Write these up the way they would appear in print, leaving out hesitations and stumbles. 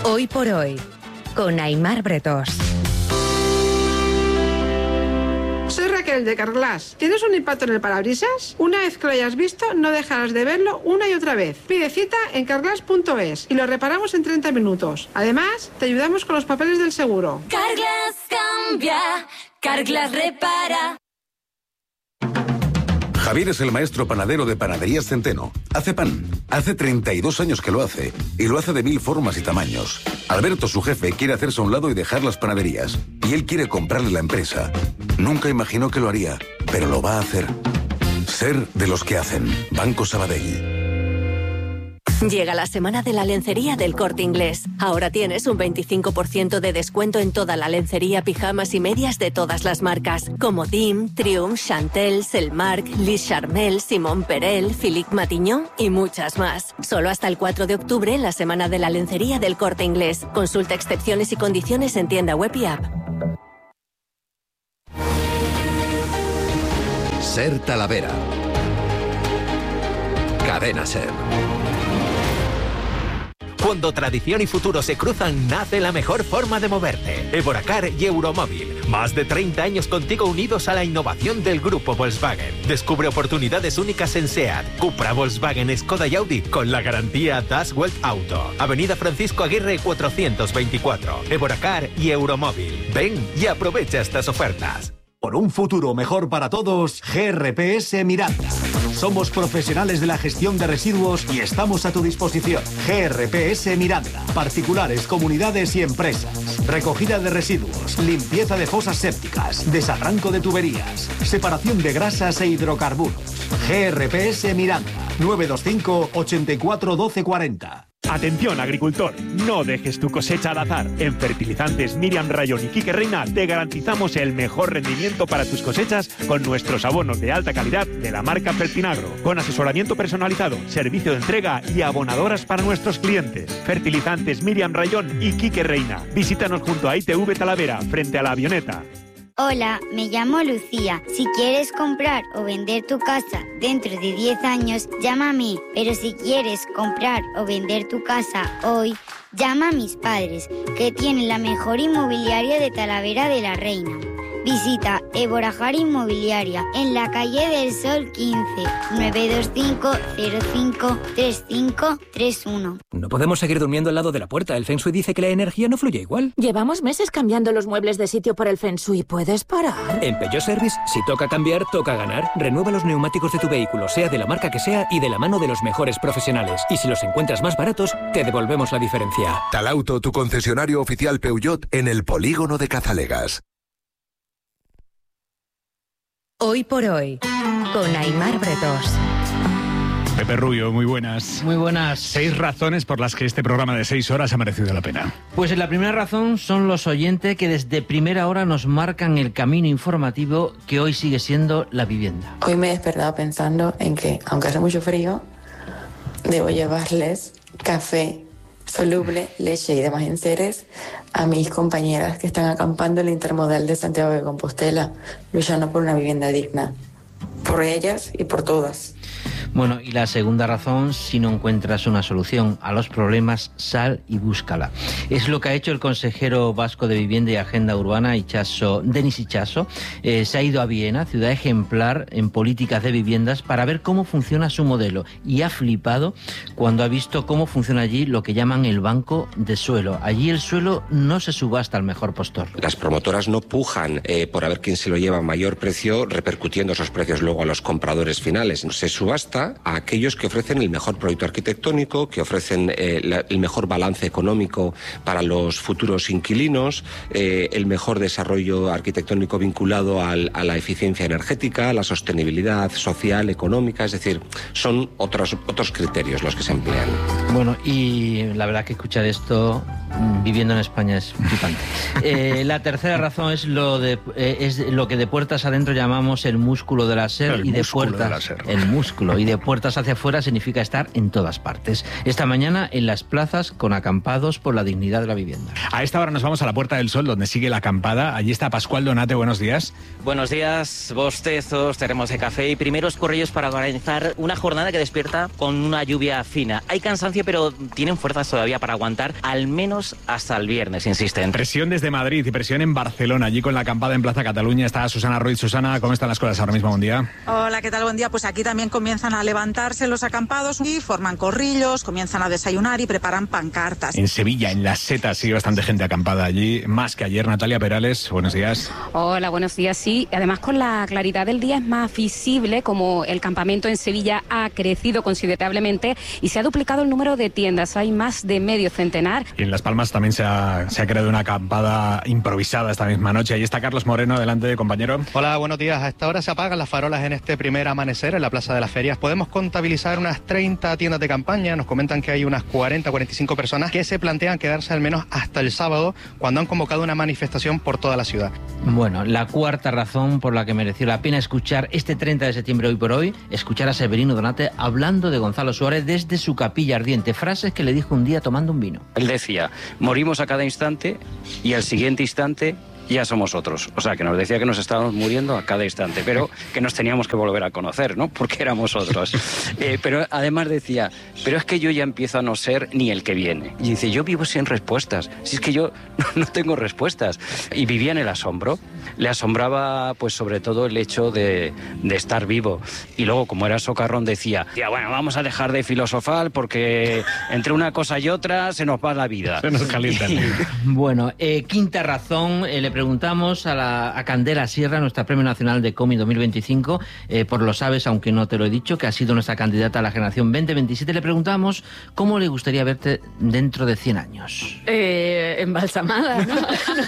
Hoy por hoy, con Aimar Bretós. Soy Raquel de Carglass. ¿Tienes un impacto en el parabrisas? Una vez que lo hayas visto, no dejarás de verlo una y otra vez. Pide cita en carglass.es y lo reparamos en 30 minutos. Además, te ayudamos con los papeles del seguro. Carglass cambia, Carglass repara. Javier es el maestro panadero de Panaderías Centeno. Hace pan. Hace 32 años que lo hace. Y lo hace de 1000 formas y tamaños. Alberto, su jefe, quiere hacerse a un lado y dejar las panaderías. Y él quiere comprarle la empresa. Nunca imaginó que lo haría, pero lo va a hacer. Ser de los que hacen. Banco Sabadell. Llega la semana de la lencería del Corte Inglés. Ahora tienes un 25% de descuento en toda la lencería, pijamas y medias de todas las marcas, como Dim, Triumph, Chantel, Selmark, Lis Charmel, Simon Perel, Philippe Matignon y muchas más. Solo hasta el 4 de octubre en la semana de la lencería del Corte Inglés. Consulta excepciones y condiciones en tienda web y app. Ser Talavera. Cadena Ser. Cuando tradición y futuro se cruzan, nace la mejor forma de moverte. Evoracar y Euromóvil. Más de 30 años contigo unidos a la innovación del grupo Volkswagen. Descubre oportunidades únicas en SEAT, Cupra, Volkswagen, Skoda y Audi con la garantía Das Welt Auto. Avenida Francisco Aguirre 424. Evoracar y Euromóvil. Ven y aprovecha estas ofertas. Por un futuro mejor para todos, GRPS Miranda. Somos profesionales de la gestión de residuos y estamos a tu disposición. GRPS Miranda. Particulares, comunidades y empresas. Recogida de residuos, limpieza de fosas sépticas, desarranco de tuberías, separación de grasas e hidrocarburos. GRPS Miranda. 925 84 12 40. Atención, agricultor, no dejes tu cosecha al azar. En Fertilizantes Miriam Rayón y Quique Reina te garantizamos el mejor rendimiento para tus cosechas con nuestros abonos de alta calidad de la marca Fertinagro, con asesoramiento personalizado, servicio de entrega y abonadoras para nuestros clientes. Fertilizantes Miriam Rayón y Quique Reina. Visítanos junto a ITV Talavera, frente a la avioneta. Hola, me llamo Lucía. Si quieres comprar o vender tu casa dentro de 10 años, llámame. Pero si quieres comprar o vender tu casa hoy, llama a mis padres, que tienen la mejor inmobiliaria de Talavera de la Reina. Visita Eborajar Inmobiliaria en la calle del Sol 15, 925 05 3531. No podemos seguir durmiendo al lado de la puerta. El Feng Shui dice que la energía no fluye igual. Llevamos meses cambiando los muebles de sitio por el Feng Shui. ¿Puedes parar? En Peugeot Service, si toca cambiar, toca ganar. Renueva los neumáticos de tu vehículo, sea de la marca que sea y de la mano de los mejores profesionales. Y si los encuentras más baratos, te devolvemos la diferencia. Talauto, tu concesionario oficial Peugeot en el polígono de Cazalegas. Hoy por hoy, con Aimar Bretós. Pepe Rubio, muy buenas. Muy buenas. 6 razones por las que este programa de 6 horas ha merecido la pena. Pues la primera razón son los oyentes que desde primera hora nos marcan el camino informativo que hoy sigue siendo la vivienda. Hoy me he despertado pensando en que, aunque hace mucho frío, debo llevarles café soluble, leche y demás enseres a mis compañeras que están acampando en el Intermodal de Santiago de Compostela, luchando por una vivienda digna. Por ellas y por todas. Bueno, y la segunda razón, si no encuentras una solución a los problemas, sal y búscala. Es lo que ha hecho el consejero vasco de Vivienda y Agenda Urbana, Denis Itxaso. Se ha ido a Viena, ciudad ejemplar en políticas de viviendas, para ver cómo funciona su modelo. Y ha flipado cuando ha visto cómo funciona allí lo que llaman el banco de suelo. Allí el suelo no se subasta al mejor postor. Las promotoras no pujan por a ver quién se lo lleva a mayor precio, repercutiendo esos precios luego a los compradores finales. Se subasta a aquellos que ofrecen el mejor proyecto arquitectónico, que ofrecen el mejor balance económico para los futuros inquilinos, el mejor desarrollo arquitectónico vinculado a la eficiencia energética, a la sostenibilidad social, económica, es decir, son otros criterios los que se emplean. Bueno, y la verdad que escuchar esto viviendo en España es flipante. La tercera razón es lo que de puertas adentro llamamos el músculo de la SER, y de puertas el músculo, y de puertas hacia afuera significa estar en todas partes. Esta mañana en las plazas con acampados por la dignidad de la vivienda. A esta hora nos vamos a la Puerta del Sol, donde sigue la acampada. Allí está Pascual Donate, buenos días. Buenos días, bostezos, termos de café y primeros corrillos para organizar una jornada que despierta con una lluvia fina. Hay cansancio, pero tienen fuerzas todavía para aguantar al menos menos hasta el viernes, insisten. Presión desde Madrid y presión en Barcelona, allí con la acampada en Plaza Cataluña. Está Susana Ruiz. Susana, ¿cómo están las cosas ahora mismo? Buen día. Hola, ¿qué tal? Buen día. Pues aquí también comienzan a levantarse los acampados y forman corrillos, comienzan a desayunar y preparan pancartas. En Sevilla, en Las Setas, sigue bastante gente acampada allí, más que ayer. Natalia Perales, buenos días. Hola, buenos días. Sí, además con la claridad del día es más visible como el campamento en Sevilla ha crecido considerablemente y se ha duplicado el número de tiendas. Hay más de medio centenar. Y en Las Palmas también se ha creado una acampada improvisada esta misma noche. Ahí está Carlos Moreno, adelante, compañero. Hola, buenos días. A esta hora se apagan las farolas en este primer amanecer en la Plaza de las Ferias. Podemos contabilizar unas 30 tiendas de campaña. Nos comentan que hay unas 40-45 personas que se plantean quedarse al menos hasta el sábado, cuando han convocado una manifestación por toda la ciudad. Bueno, la cuarta razón por la que mereció la pena escuchar este 30 de septiembre, hoy por hoy, escuchar a Severino Donate hablando de Gonzalo Suárez desde su capilla ardiente. Frases que le dijo un día tomando un vino. Él decía, morimos a cada instante y al siguiente instante ya somos otros. O sea, que nos decía que nos estábamos muriendo a cada instante, pero que nos teníamos que volver a conocer, ¿no? Porque éramos otros. Pero además decía, pero es que yo ya empiezo a no ser ni el que viene. Y dice, yo vivo sin respuestas. Si es que yo no tengo respuestas. Y vivía en el asombro. Le asombraba, pues, sobre todo el hecho de estar vivo. Y luego, como era socarrón, decía, bueno, vamos a dejar de filosofar porque entre una cosa y otra se nos va la vida. Se nos calienta. Bueno, quinta razón, le preguntamos a Candela Sierra, nuestra Premio Nacional de Cómic 2025, por lo sabes, aunque no te lo he dicho, que ha sido nuestra candidata a la generación 2027. Le preguntamos cómo le gustaría verte dentro de 100 años. Embalsamada, ¿no?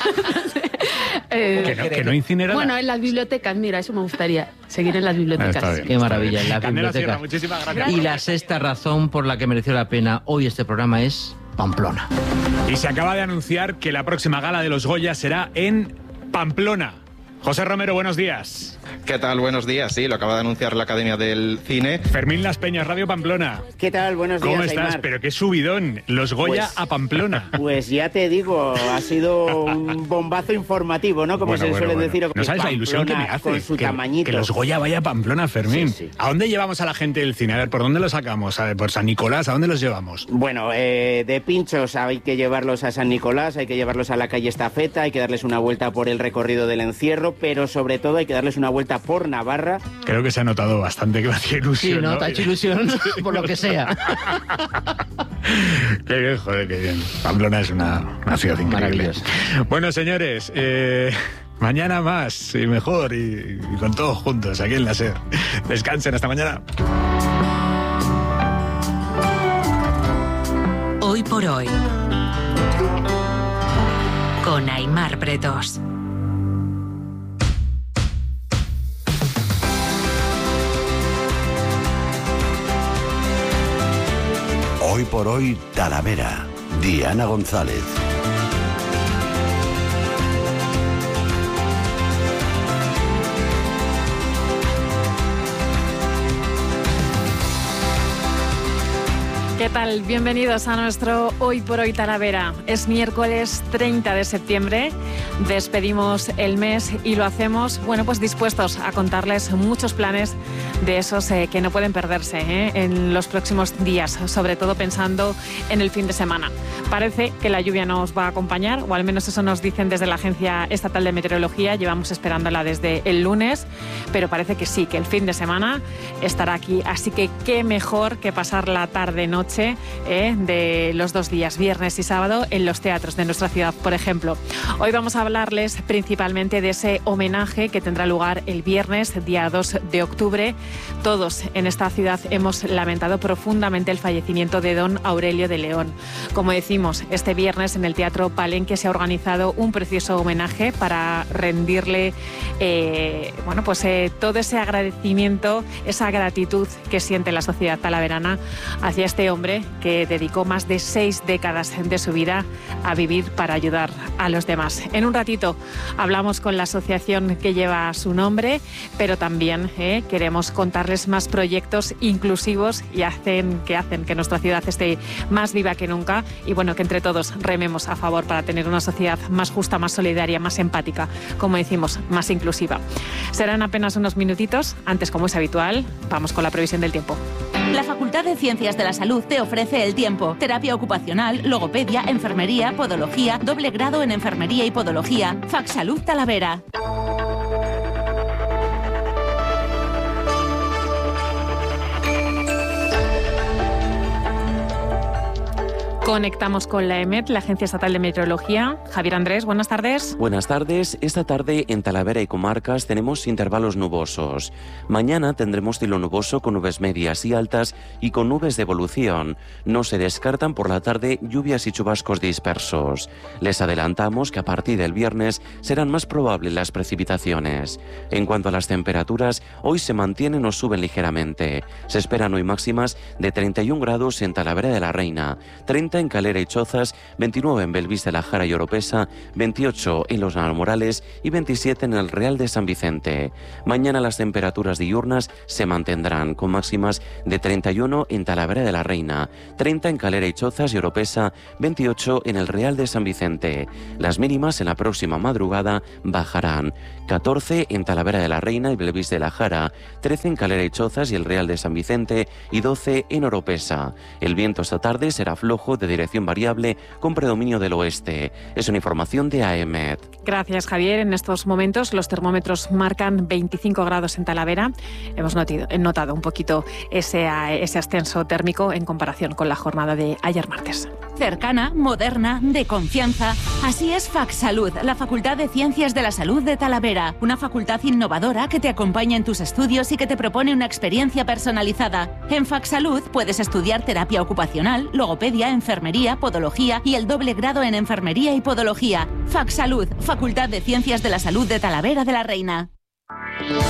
Que no incinerada. Bueno, en las bibliotecas, mira, eso me gustaría, seguir en las bibliotecas. Qué maravilla, en las Candela bibliotecas. Sierra, muchísimas gracias. Y la sexta razón por la que mereció la pena hoy este programa es Pamplona. Y se acaba de anunciar que la próxima gala de los Goya será en Pamplona. José Romero, buenos días. ¿Qué tal? Buenos días. Sí, lo acaba de anunciar la Academia del Cine. Fermín Las Peñas, Radio Pamplona. ¿Qué tal? Buenos días, ¿Cómo estás? Aymar. Pero qué subidón. Los Goya a Pamplona. Pues ya te digo, ha sido un bombazo informativo, ¿no? Como se suele decir. No sabes la ilusión que me hace con su tamañito. Que los Goya vaya a Pamplona, Fermín. Sí. ¿A dónde llevamos a la gente del cine? A ver, ¿por dónde los sacamos? A ver, ¿por San Nicolás? ¿A dónde los llevamos? Bueno, de pinchos hay que llevarlos a San Nicolás, hay que llevarlos a la calle Estafeta, hay que darles una vuelta por el recorrido del encierro, pero sobre todo hay que darles una vuelta por Navarra. Creo que se ha notado bastante que me hacía ilusión. Sí, ¿no? Te ha hecho ilusión por lo que sea. Qué bien, joder, qué bien. Pamplona es una ciudad increíble. Bueno, señores, mañana más y mejor y con todos juntos aquí en la SER. Descansen, hasta mañana. Hoy por hoy, con Aymar Bretos. Hoy por hoy, Talavera. Diana González. ¿Qué tal? Bienvenidos a nuestro Hoy por Hoy Talavera. Es miércoles 30 de septiembre, despedimos el mes y lo hacemos, bueno, pues dispuestos a contarles muchos planes de esos que no pueden perderse en los próximos días, sobre todo pensando en el fin de semana. Parece que la lluvia nos va a acompañar, o al menos eso nos dicen desde la Agencia Estatal de Meteorología, llevamos esperándola desde el lunes, pero parece que sí, que el fin de semana estará aquí, así que qué mejor que pasar la tarde-noche de los 2 días, viernes y sábado, en los teatros de nuestra ciudad, por ejemplo. Hoy vamos a hablarles principalmente de ese homenaje que tendrá lugar el viernes, día 2 de octubre. Todos en esta ciudad hemos lamentado profundamente el fallecimiento de don Aurelio de León. Como decimos, este viernes en el Teatro Palenque se ha organizado un precioso homenaje para rendirle todo ese agradecimiento, esa gratitud que siente la sociedad talaverana hacia este hombre que dedicó más de 6 décadas de su vida a vivir para ayudar a los demás. En un ratito hablamos con la asociación que lleva su nombre, pero también queremos contarles más proyectos inclusivos y hacen que nuestra ciudad esté más viva que nunca y bueno, que entre todos rememos a favor para tener una sociedad más justa, más solidaria, más empática, como decimos, más inclusiva. Serán apenas unos minutitos. Antes, como es habitual, vamos con la previsión del tiempo. La Facultad de Ciencias de la Salud te ofrece el tiempo, terapia ocupacional, logopedia, enfermería, podología, doble grado en enfermería y podología. Facsalud Talavera. Conectamos con la EMET, la Agencia Estatal de Meteorología. Javier Andrés, buenas tardes. Buenas tardes. Esta tarde en Talavera y comarcas tenemos intervalos nubosos. Mañana tendremos cielo nuboso con nubes medias y altas y con nubes de evolución. No se descartan por la tarde lluvias y chubascos dispersos. Les adelantamos que a partir del viernes serán más probables las precipitaciones. En cuanto a las temperaturas, hoy se mantienen o suben ligeramente. Se esperan hoy máximas de 31 grados en Talavera de la Reina, 30 en Calera y Chozas, 29 en Belvís de la Jara y Oropesa, 28 en Los Almorales y 27 en el Real de San Vicente. Mañana las temperaturas diurnas se mantendrán con máximas de 31 en Talavera de la Reina, 30 en Calera y Chozas y Oropesa, 28 en el Real de San Vicente. Las mínimas en la próxima madrugada bajarán, 14 en Talavera de la Reina y Belvís de la Jara, 13 en Calera y Chozas y el Real de San Vicente y 12 en Oropesa. El viento esta tarde será flojo de dirección variable con predominio del oeste. Es una información de AEMET. Gracias, Javier. En estos momentos los termómetros marcan 25 grados en Talavera. Hemos notado un poquito ese ascenso térmico en comparación con la jornada de ayer martes. Cercana, moderna, de confianza. Así es Facsalud, la Facultad de Ciencias de la Salud de Talavera. Una facultad innovadora que te acompaña en tus estudios y que te propone una experiencia personalizada. En Facsalud puedes estudiar terapia ocupacional, logopedia, enfermería, podología y el doble grado en enfermería y podología. Facsalud, Facultad de Ciencias de la Salud de Talavera de la Reina.